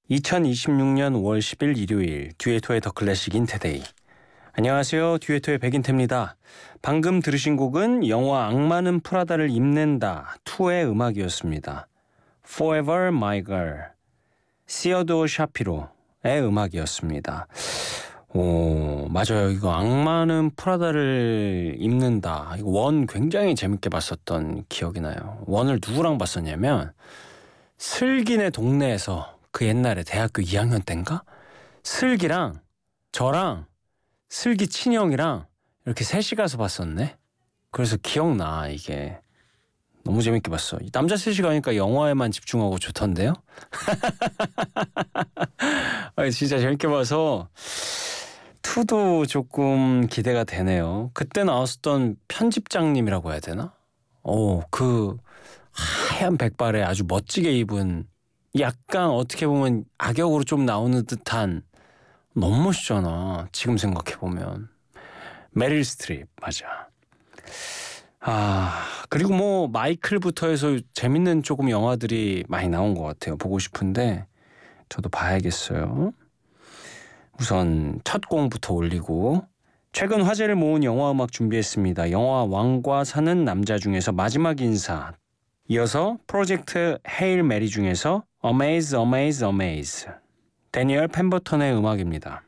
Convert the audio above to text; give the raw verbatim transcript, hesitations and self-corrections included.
이천이십육년 오월 십일 일요일 듀에토의 더 클래식 인테데이. 안녕하세요. 듀에토의 백인태입니다. 방금 들으신 곡은 영화 악마는 프라다를 입는다 이의 음악이었습니다. Forever My Girl, 시어도어 샤피로의 음악이었습니다. 오, 맞아요. 이거 악마는 프라다를 입는다. 이거 원 굉장히 재밌게 봤었던 기억이 나요. 원을 누구랑 봤었냐면 슬기네 동네에서 그 옛날에 대학교 이 학년 때인가? 슬기랑 저랑 슬기 친형이랑 이렇게 셋이 가서 봤었네. 그래서 기억나. 이게 너무 재밌게 봤어. 남자 셋이 가니까 영화에만 집중하고 좋던데요. 아니, 진짜 재밌게 봐서 이도 조금 기대가 되네요. 그때 나왔었던 편집장님이라고 해야 되나? 오, 그 하얀 백발에 아주 멋지게 입은, 약간 어떻게 보면 악역으로 좀 나오는 듯한, 너무 멋있잖아. 지금 생각해보면. 메릴 스트립, 맞아. 아, 그리고 뭐 마이클부터 해서 재밌는 조금 영화들이 많이 나온 것 같아요. 보고 싶은데 저도 봐야겠어요. 우선 첫 공부터 올리고, 최근 화제를 모은 영화 음악 준비했습니다. 영화 왕과 사는 남자 중에서 마지막 인사, 이어서 프로젝트 헤일 메리 중에서 Amaze, Amaze, Amaze, 데니얼 펜버턴의 음악입니다.